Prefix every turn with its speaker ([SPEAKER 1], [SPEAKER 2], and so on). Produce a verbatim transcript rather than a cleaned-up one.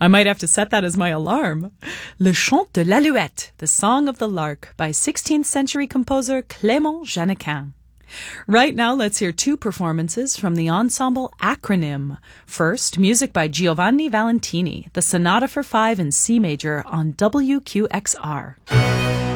[SPEAKER 1] I might have to set that as my alarm. Le Chant de l'Alouette, The Song of the Lark, by sixteenth century composer Clément Jeannequin. Right now, let's hear two performances from the ensemble Acronym. First, music by Giovanni Valentini, the Sonata for Five in C major on W Q X R.